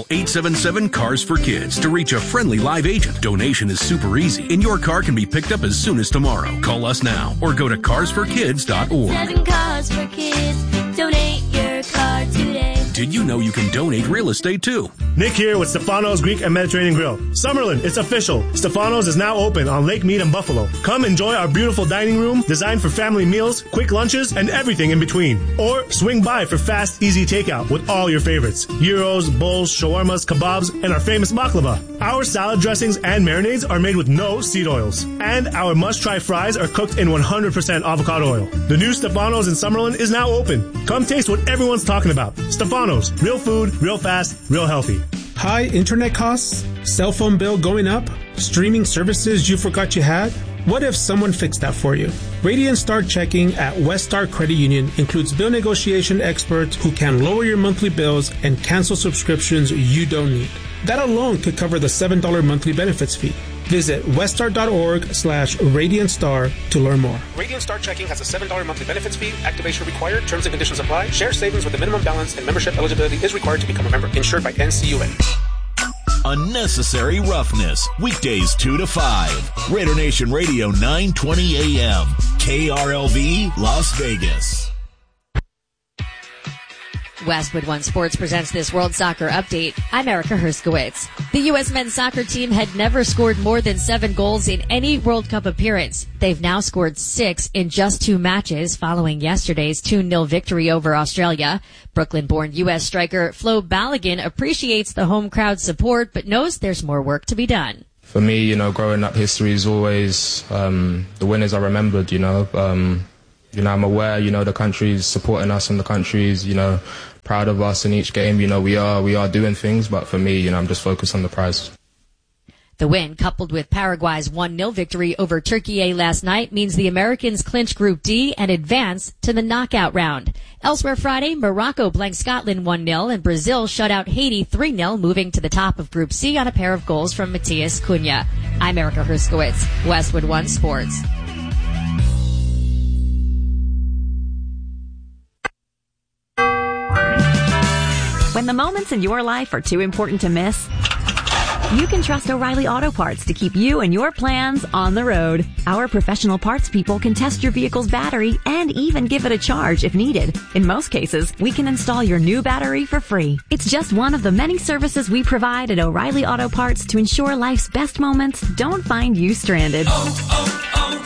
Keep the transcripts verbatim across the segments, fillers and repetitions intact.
Call eight seven seven, C A R S for Kids to reach a friendly live agent. Donation is super easy, and your car can be picked up as soon as tomorrow. Call us now or go to cars for kids dot org. Seven Cars for Kids. Donate your car today. Did you know you can donate real estate too? Nick here with Stefano's Greek and Mediterranean Grill. Summerlin, it's official. Stefano's is now open on Lake Mead and Buffalo. Come enjoy our beautiful dining room designed for family meals, quick lunches, and everything in between. Or swing by for fast, easy takeout with all your favorites. Gyros, bowls, shawarmas, kebabs, and our famous baklava. Our salad dressings and marinades are made with no seed oils. And our must-try fries are cooked in one hundred percent avocado oil. The new Stefano's in Summerlin is now open. Come taste what everyone's talking about. Stefano's, real food, real fast, real healthy. High internet costs? Cell phone bill going up? Streaming services you forgot you had? What if someone fixed that for you? Radiant Star Checking at West Star Credit Union includes bill negotiation experts who can lower your monthly bills and cancel subscriptions you don't need. That alone could cover the seven dollars monthly benefits fee. Visit weststar.org slash Radiant Star to learn more. Radiant Star Checking has a seven dollars monthly benefits fee. Activation required. Terms and conditions apply. Share savings with a minimum balance and membership eligibility is required to become a member. Insured by N C U A. Unnecessary Roughness. Weekdays two to five. Raider Nation Radio nine twenty A M. K R L V, Las Vegas. Westwood One Sports presents this World Soccer Update. I'm Erica Herskowitz. The U S men's soccer team had never scored more than seven goals in any World Cup appearance. They've now scored six in just two matches following yesterday's two nil victory over Australia. Brooklyn-born U S striker Flo Balogun appreciates the home crowd's support but knows there's more work to be done. For me, you know, growing up, history is always um, the winners are remembered, you know. Um, you know, I'm aware, you know, the country's supporting us and the country's, you know, proud of us in each game. You know, we are we are doing things, but for me, you know, I'm just focused on the prize. The win, coupled with Paraguay's one nil victory over Turkey last night, means the Americans clinch Group D and advance to the knockout round. Elsewhere Friday, Morocco blanked Scotland one nil and Brazil shut out Haiti three nil, moving to the top of Group C on a pair of goals from Matias Cunha. I'm Erica Herskowitz, Westwood One Sports. When the moments in your life are too important to miss, you can trust O'Reilly Auto Parts to keep you and your plans on the road. Our professional parts people can test your vehicle's battery and even give it a charge if needed. In most cases, we can install your new battery for free. It's just one of the many services we provide at O'Reilly Auto Parts to ensure life's best moments don't find you stranded. Oh,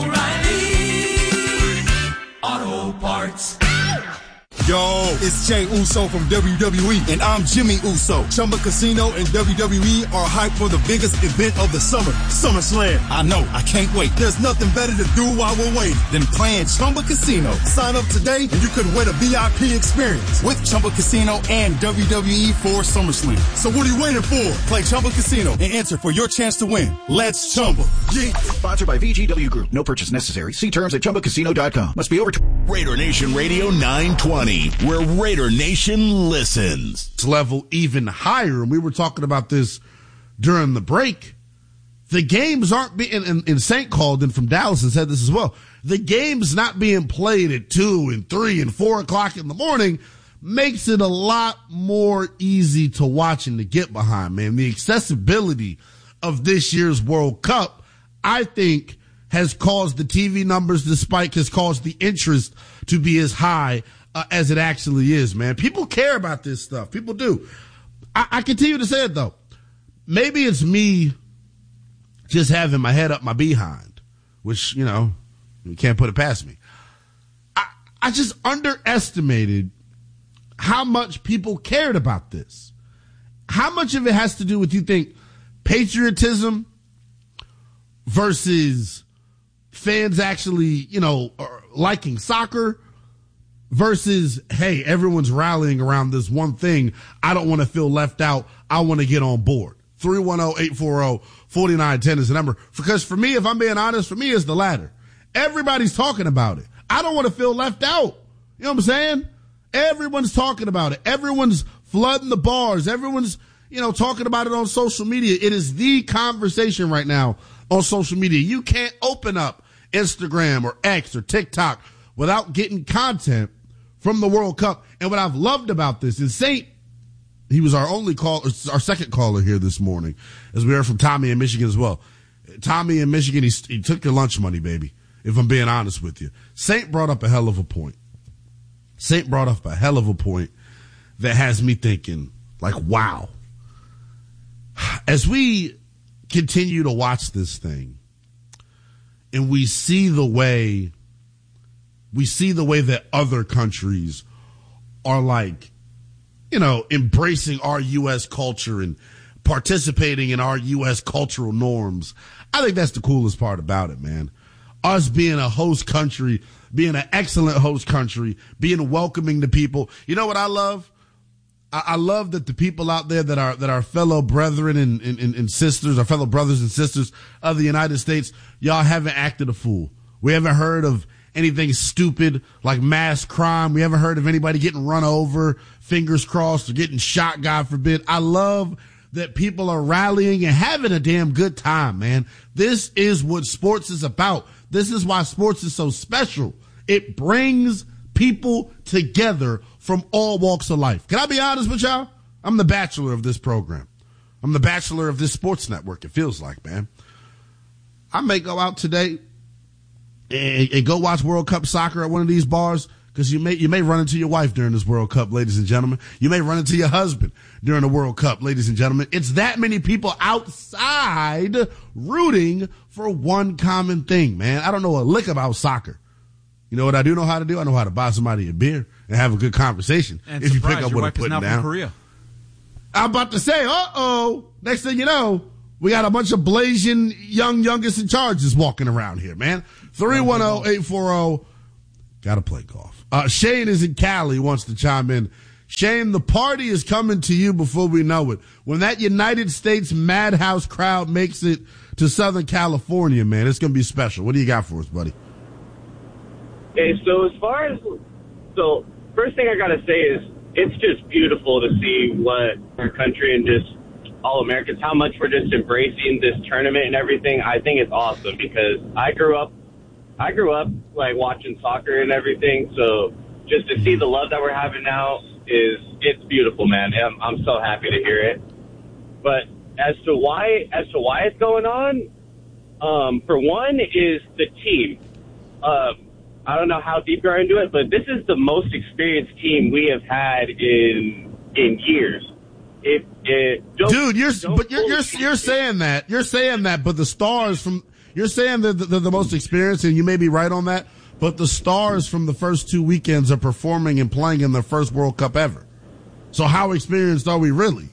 oh, oh, O'Reilly Auto Parts. Yo, it's Jay Uso from W W E, and I'm Jimmy Uso. Chumba Casino and W W E are hyped for the biggest event of the summer, SummerSlam. I know, I can't wait. There's nothing better to do while we're waiting than playing Chumba Casino. Sign up today, and you could win a V I P experience with Chumba Casino and W W E for SummerSlam. So what are you waiting for? Play Chumba Casino and enter for your chance to win. Let's Chumba. Yeah. Sponsored by V G W Group. No purchase necessary. See terms at chumba casino dot com. Must be over. T- Raider Nation Radio nine twenty. Where Raider Nation listens. It's level even higher, and we were talking about this during the break. The games aren't being, and, and Saint called in from Dallas and said this as well, the game's not being played at two and three and four o'clock in the morning makes it a lot more easy to watch and to get behind, man. The accessibility of this year's World Cup, I think, has caused the T V numbers to spike, has caused the interest to be as high Uh, as it actually is, man. People care about this stuff. People do. I, I continue to say it, though. Maybe it's me just having my head up my behind, which, you know, you can't put it past me. I, I just underestimated how much people cared about this. How much of it has to do with, you think, patriotism versus fans actually, you know, liking soccer versus, hey, everyone's rallying around this one thing. I don't want to feel left out. I want to get on board. three one zero, eight four zero, four nine one zero is the number. Because for me, if I'm being honest, for me, it's the latter. Everybody's talking about it. I don't want to feel left out. You know what I'm saying? Everyone's talking about it. Everyone's flooding the bars. Everyone's, you know, talking about it on social media. It is the conversation right now on social media. You can't open up Instagram or X or TikTok without getting content from the World Cup. And what I've loved about this is Saint He was our only call, our second caller here this morning, as we heard from Tommy in Michigan as well. Tommy in Michigan, he, he took your lunch money, baby, if I'm being honest with you. Saint brought up a hell of a point. Saint brought up a hell of a point that has me thinking, like, wow. As we continue to watch this thing, and we see the way, we see the way that other countries are, like, you know, embracing our U S culture and participating in our U S cultural norms. I think that's the coolest part about it, man. Us being a host country, being an excellent host country, being welcoming to people. You know what I love? I, I love that the people out there that are that are fellow brethren and, and, and sisters, our fellow brothers and sisters of the United States, y'all haven't acted a fool. We haven't heard of anything stupid like mass crime. We haven't heard of anybody getting run over, fingers crossed, or getting shot, God forbid. I love that people are rallying and having a damn good time, man. This is what sports is about. This is why sports is so special. It brings people together from all walks of life. Can I be honest with y'all? I'm the bachelor of this program. I'm the bachelor of this sports network, it feels like, man. I may go out today and, and go watch World Cup soccer at one of these bars, because you may you may run into your wife during this World Cup, ladies and gentlemen. You may run into your husband during the World Cup, ladies and gentlemen. It's that many people outside rooting for one common thing, man. I don't know a lick about soccer. You know what I do know how to do? I know how to buy somebody a beer and have a good conversation. And if surprise, you pick up your what wife I'm putting is now down. from Korea. I'm about to say, uh-oh, next thing you know, we got a bunch of blazing young youngest in charges walking around here, man. three one zero, eight four zero. Gotta play golf. Uh, Shane is in Cali, wants to chime in. Shane, the party is coming to you before we know it. When that United States Madhouse crowd makes it to Southern California, man, it's going to be special. What do you got for us, buddy? Okay, so as far as, so first thing I got to say is it's just beautiful to see what our country and just all Americans, how much we're just embracing this tournament and everything. I think it's awesome because I grew up I grew up like watching soccer and everything, so just to see the love that we're having now is it's beautiful, man. I'm, I'm so happy to hear it. But as to why as to why it's going on, um, for one is the team. Uh, I don't know how deep you are into it, but this is the most experienced team we have had in in years. It, it, Dude, you're but you're you're, you're saying that you're saying that, but the stars from. You're saying that they're the most experienced, and you may be right on that, but the stars from the first two weekends are performing and playing in their first World Cup ever. So how experienced are we really?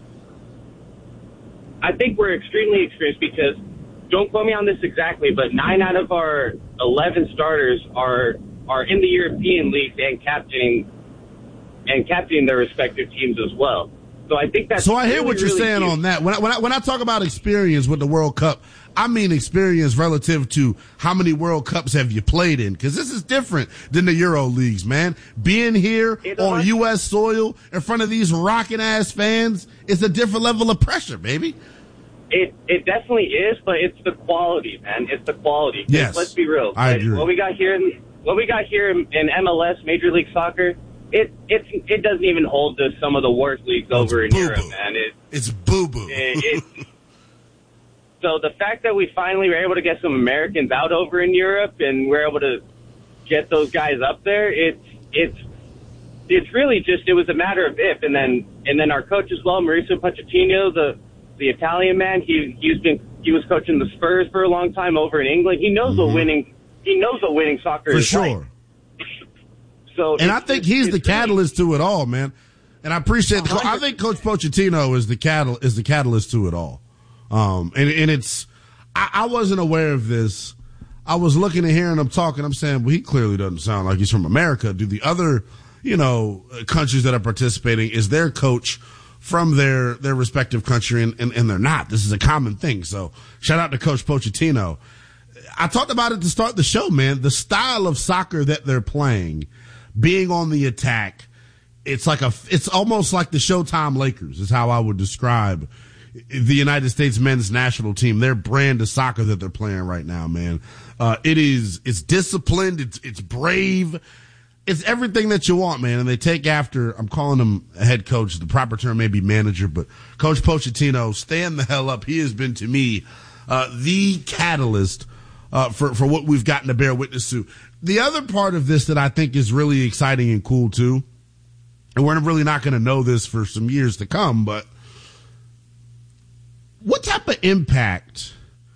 I think we're extremely experienced because, don't quote me on this exactly, but nine out of our eleven starters are are in the European leagues and captaining and captaining their respective teams as well. So I think that's so I hear really, what you're really saying huge. on that. When I, when I when I talk about experience with the World Cup, I mean experience relative to how many World Cups have you played in, because this is different than the Euro leagues, man. Being here on U S soil in front of these rocking ass fans is a different level of pressure, baby. It it definitely is, but it's the quality, man. It's the quality. Yes, let's be real. I Like, agree. What we got here in what we got here in, in M L S, Major League Soccer, it it it doesn't even hold to some of the worst leagues over in Europe, man. It, it's boo boo. It, it, so the fact that we finally were able to get some Americans out over in Europe and we're able to get those guys up there, it's it's it's really just it was a matter of if, and then and then our coach as well, Mauricio Pochettino, the the Italian man, he he's been he was coaching the Spurs for a long time over in England. He knows Mm-hmm. what winning he knows what winning soccer For is sure. like. So And I it's- think he's it's the catalyst to it all, man. And I appreciate the, one hundred I think Coach Pochettino is the catal is the catalyst to it all. Um, and, and it's, I, I wasn't aware of this. I was looking and hearing him talking. I'm saying, well, he clearly doesn't sound like he's from America. Do the other, you know, countries that are participating, is their coach from their, their respective country? And, and, and they're not. This is a common thing. So shout out to Coach Pochettino. I talked about it to start the show, man. The style of soccer that they're playing, being on the attack, it's like a, it's almost like the Showtime Lakers is how I would describe the United States men's national team, their brand of soccer that they're playing right now, man. Uh, it is, it's disciplined. It's, it's brave. it's everything that you want, man. And they take after, I'm calling him a head coach. The proper term may be manager, but Coach Pochettino, stand the hell up. He has been, to me, uh, the catalyst uh, for, for what we've gotten to bear witness to. The other part of this that I think is really exciting and cool, too, and we're really not going to know this for some years to come, but what type of impact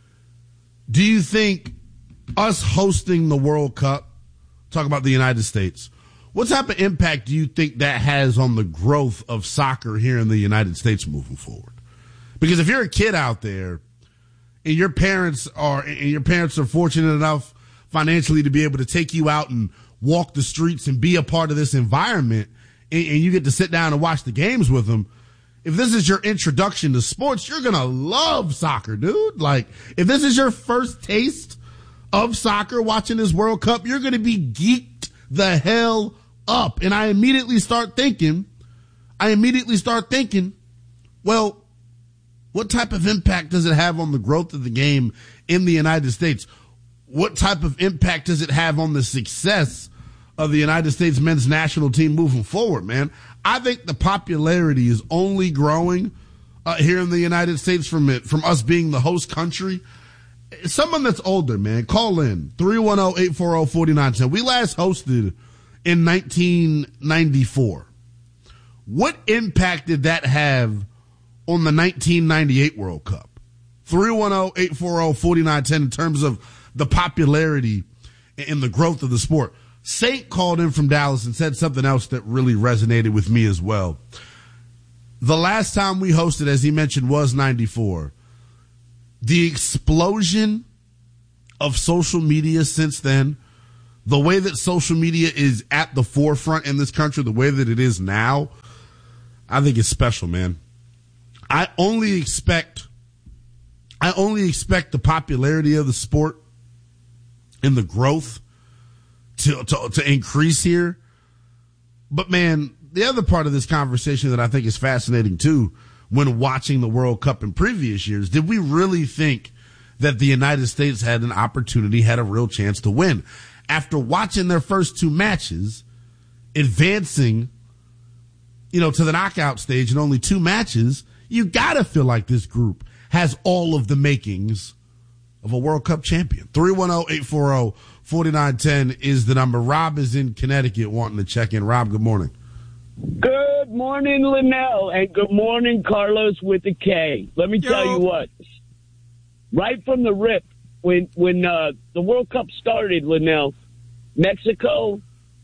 do you think us hosting the World Cup, talk about the United States, what type of impact do you think that has on the growth of soccer here in the United States moving forward? Because if you're a kid out there and your parents are, and your parents are fortunate enough financially to be able to take you out and walk the streets and be a part of this environment, and, and you get to sit down and watch the games with them, if this is your introduction to sports, you're going to love soccer, dude. Like, if this is your first taste of soccer watching this World Cup, you're going to be geeked the hell up. And I immediately start thinking, I immediately start thinking, well, what type of impact does it have on the growth of the game in the United States? What type of impact does it have on the success of the United States men's national team moving forward, man? I think the popularity is only growing uh, here in the United States from it, from us being the host country. Someone that's older, man, call in three one zero, eight four zero, four nine one zero. We last hosted in nineteen ninety-four. What impact did that have on the nineteen ninety-eight World Cup? three one zero, eight four zero, four nine one zero in terms of the popularity and the growth of the sport. Saint called in from Dallas and said something else that really resonated with me as well. The last time we hosted, as he mentioned, was ninety-four. The explosion of social media since then, the way that social media is at the forefront in this country, the way that it is now, I think it's special, man. I only expect, I only expect the popularity of the sport and the growth to, to, to increase here. But man, the other part of this conversation that I think is fascinating too, when watching the World Cup in previous years, did we really think that the United States had an opportunity, had a real chance to win? After watching their first two matches, advancing, you know, to the knockout stage in only two matches, you gotta feel like this group has all of the makings of a World Cup champion. three one zero, eight four zero, four nine one zero is the number. Rob is in Connecticut wanting to check in. Rob, good morning. Good morning, Linnell, and good morning, Carlos with a K. Let me Yo. tell you what. Right from the rip, when when uh, the World Cup started, Linnell, Mexico,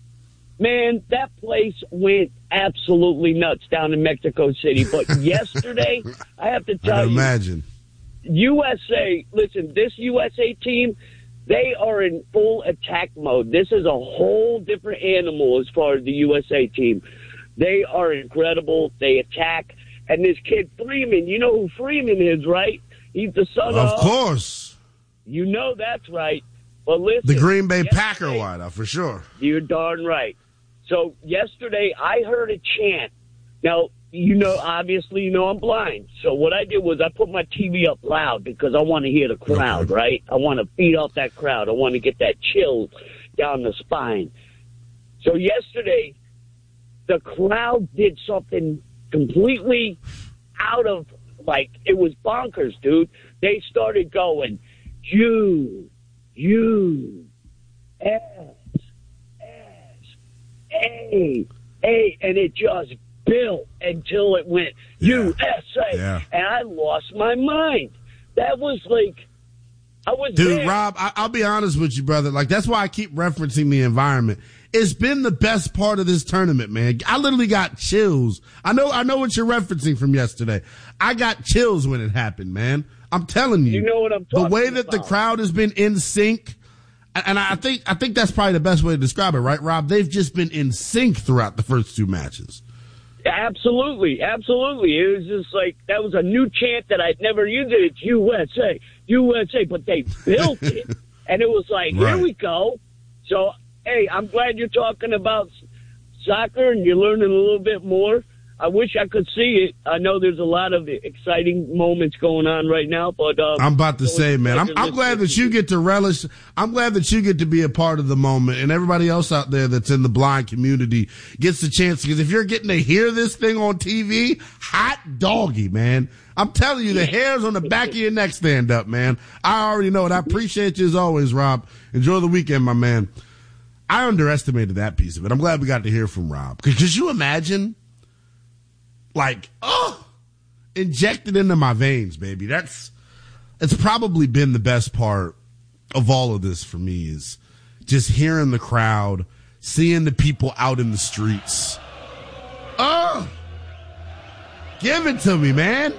man, that place went absolutely nuts down in Mexico City. But yesterday, I have to tell I you, imagine. U S A, listen, this U S A team, they are in full attack mode. This is a whole different animal as far as the U S A team. They are incredible. They attack. And this kid, Freeman, you know who Freeman is, right? He's the son of... Of course. You know that's right. But listen... The Green Bay Packer wideout, for sure. You're darn right. So yesterday, I heard a chant. Now, you know, obviously, you know I'm blind. So what I did was I put my T V up loud because I want to hear the crowd, okay. right? I want to feed off that crowd. I want to get that chill down the spine. So yesterday... the crowd did something completely out of, like, it was bonkers, dude. They started going, you, you, S, S, A, A, and it just built until it went yeah. U S A, yeah. and I lost my mind. That was like, I was Dude, there. Rob, I, I'll be honest with you, brother. Like, that's why I keep referencing the environment. It's been the best part of this tournament, man. I literally got chills. I know, I know what you're referencing from yesterday. I got chills when it happened, man. I'm telling you. You know what I'm talking about. The way that about. the crowd has been in sync, and I think, I think that's probably the best way to describe it, right, Rob? They've just been in sync throughout the first two matches. Absolutely, absolutely. It was just like, that was a new chant that I'd never used. It. It's U S A, U S A, but they built it, and it was like, right. Here we go. So, hey, I'm glad you're talking about soccer and you're learning a little bit more. I wish I could see it. I know there's a lot of exciting moments going on right now, but uh, I'm about to say, man, I'm, I'm glad that you get to relish. I'm glad that you get to be a part of the moment, and everybody else out there that's in the blind community gets the chance. Because if you're getting to hear this thing on T V, hot doggy, man. I'm telling you, the hairs on the back of your neck stand up, man. I already know it. I appreciate you as always, Rob. Enjoy the weekend, my man. I underestimated that piece of it. I'm glad we got to hear from Rob. Because could you imagine? Like, oh, injected into my veins, baby. That's, it's probably been the best part of all of this for me is just hearing the crowd, seeing the people out in the streets. Oh, give it to me, man.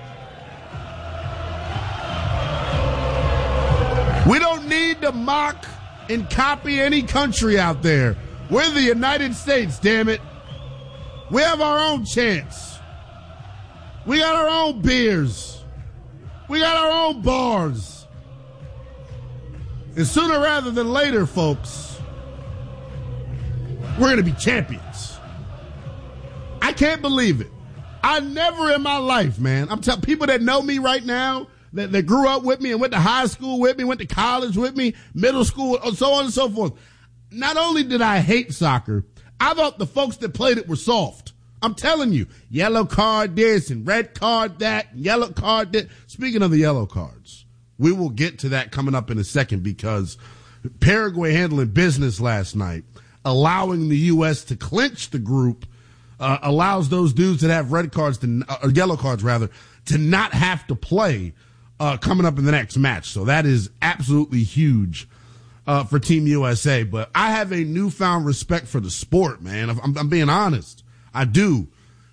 We don't need to mock and copy any country out there. We're the United States, damn it. We have our own chance. We got our own beers. We got our own bars. And sooner rather than later, folks, we're going to be champions. I can't believe it. I never in my life, man. I'm telling people that know me right now, that, that grew up with me and went to high school with me, went to college with me, middle school, so on and so forth. Not only did I hate soccer, I thought the folks that played it were soft. I'm telling you, yellow card this and red card that, yellow card that. Speaking of the yellow cards, we will get to that coming up in a second because Paraguay handling business last night, allowing the U S to clinch the group, uh, allows those dudes that have red cards, to, uh, or yellow cards rather, to not have to play uh, coming up in the next match. So that is absolutely huge. Uh, for Team U S A, but I have a newfound respect for the sport, man. I'm, I'm being honest. I do.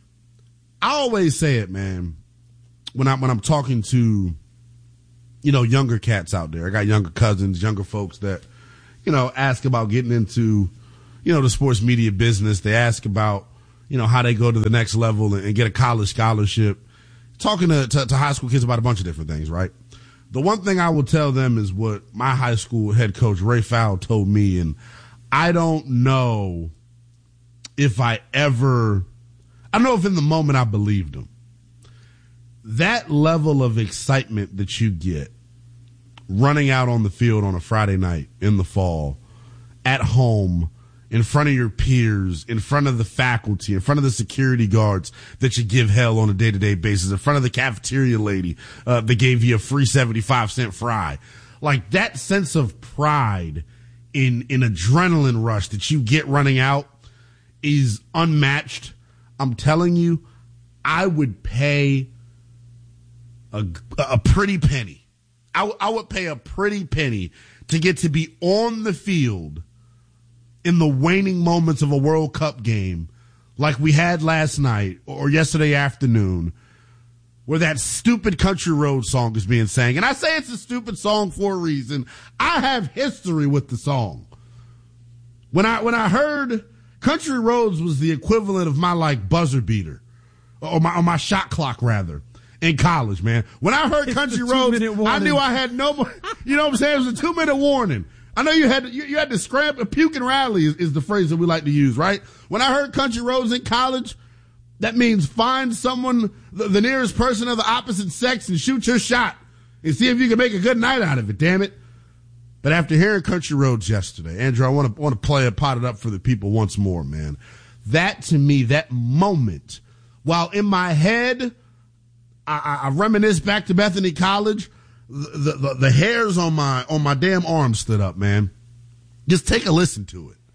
I always say it, man, when I'm, when I'm talking to, you know, younger cats out there. I got younger cousins, younger folks that, you know, ask about getting into, you know, the sports media business. They ask about, you know, how they go to the next level and, and get a college scholarship. Talking to, to, to high school kids about a bunch of different things, right? The one thing I will tell them is what my high school head coach, Ray Fowle, told me, and I don't know if I ever, I don't know if in the moment I believed him. That level of excitement that you get running out on the field on a Friday night in the fall, at home, in front of your peers, in front of the faculty, in front of the security guards that you give hell on a day-to-day basis, in front of the cafeteria lady uh, that gave you a free seventy-five cent fry. Like that sense of pride in, in adrenaline rush that you get running out is unmatched. I'm telling you, I would pay a, a pretty penny. I, w- I would pay a pretty penny to get to be on the field in the waning moments of a World Cup game like we had last night or yesterday afternoon where that stupid Country Road song is being sang. And I say it's a stupid song for a reason. I have history with the song. When I when I heard Country Roads was the equivalent of my like buzzer beater or my or my shot clock rather in college, man. When I heard Country Roads, I knew I had no more, you know what I'm saying? It was a two minute warning. I know you had to, you, you had to scramble. A puke and rally is, is the phrase that we like to use, right? When I heard Country Roads in college, that means find someone, the, the nearest person of the opposite sex, and shoot your shot and see if you can make a good night out of it. Damn it! But after hearing Country Roads yesterday, Andrew, I want to want to play it, pot it up for the people once more, man. That to me, that moment, while in my head, I, I, I reminisce back to Bethany College. The, the the hairs on my on my damn arm stood up, man. Just take a listen to it.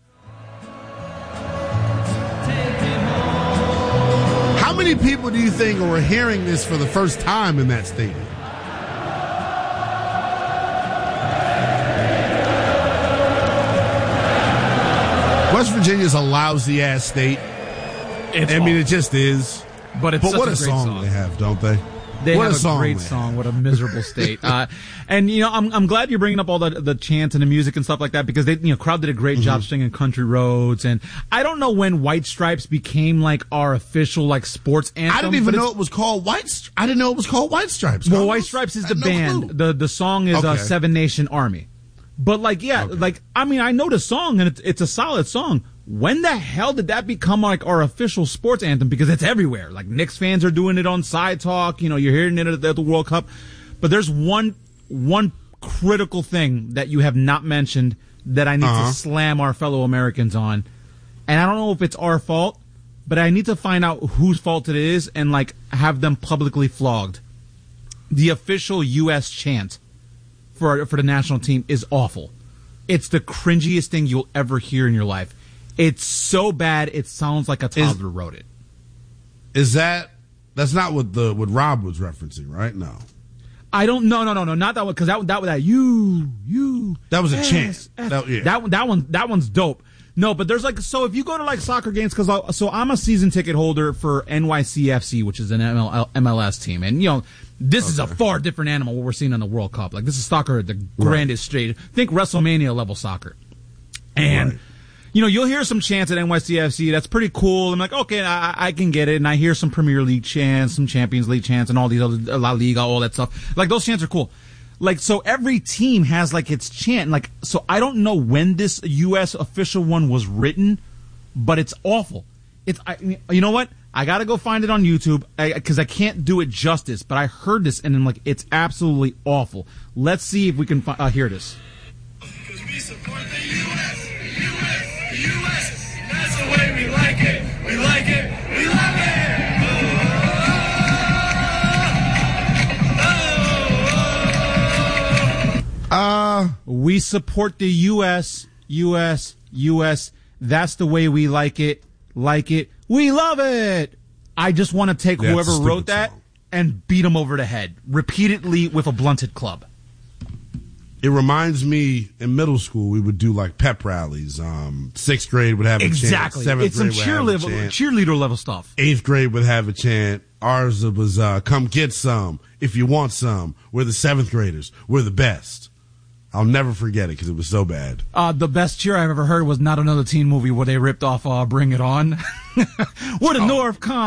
How many people do you think are hearing this for the first time in that stadium? West Virginia's a lousy ass state. It's I mean, awful. It just is. But it's but such what a, a great song, song they have, don't they? They what have a, a song, great man. song. What a miserable state. Uh, and, you know, I'm I'm glad you're bringing up all the the chants and the music and stuff like that because they, you know, crowd did a great mm-hmm. job singing Country Roads. And I don't know when White Stripes became like our official like sports anthem. I didn't even know it was called White. Stri- I didn't know it was called White Stripes. Well, White Stripes is the no band. Clue. The the song is okay. uh, Seven Nation Army. But like, yeah, okay. like I mean, I know the song and it's it's a solid song. when the hell did that become like our official sports anthem? Because it's everywhere. Like Knicks fans are doing it on Side Talk. You know, you're hearing it at the, at the World Cup. But there's one one critical thing that you have not mentioned that I need uh-huh. to slam our fellow Americans on. And I don't know if it's our fault, but I need to find out whose fault it is and like have them publicly flogged. The official U S chant for for the national team is awful. It's the cringiest thing you'll ever hear in your life. It's so bad it sounds like a toddler is, wrote it. Is that that's not what the what Rob was referencing, right? No. I don't no no no no not that one because that that was that you you that was a S, chant. S, That, yeah. that one that one that one's dope. No, but there's like so if you go to like soccer games because so I'm a season ticket holder for N Y C F C, which is an M L S team, and you know this okay. is a far different animal what we're seeing in the World Cup. Like this is soccer at the grandest right. stage. Think WrestleMania level soccer, and. Right. You know, you'll hear some chants at N Y C F C. That's pretty cool. I'm like, okay, I, I can get it. And I hear some Premier League chants, some Champions League chants, and all these other La Liga, all that stuff. Like those chants are cool. Like so, every team has like its chant. Like so, I don't know when this U S official one was written, but it's awful. It's I, you know what? I gotta go find it on YouTube because I, I can't do it justice. But I heard this and I'm like, it's absolutely awful. Let's see if we can fi- uh, hear this. Because we support the U S U S, that's the way we like it. We like it. We love it. Oh, oh, oh. Uh, we support the U S, U S, U S. That's the way we like it. Like it. We love it. I just want to take yeah, whoever wrote that song. And beat them over the head repeatedly with a blunted club. It reminds me, in middle school, we would do like pep rallies. Um, sixth grade would have a exactly. chant. Seventh it's some grade cheer would have level, a chant. cheerleader level stuff. Eighth grade would have a chant. Ours was, uh, come get some if you want some. We're the seventh graders. We're the best. I'll never forget it because it was so bad. Uh, the best cheer I've ever heard was Not Another Teen Movie where they ripped off uh, Bring It On. We're the oh. North Con.